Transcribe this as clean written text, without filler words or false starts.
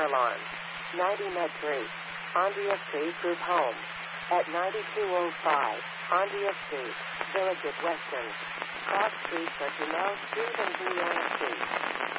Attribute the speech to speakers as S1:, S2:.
S1: alarm. 90 Med 3. Andrea Street Group Home. At 9205 Andrea Street, Village at Weston. Cross Street for Janelle Street and Brianna Street.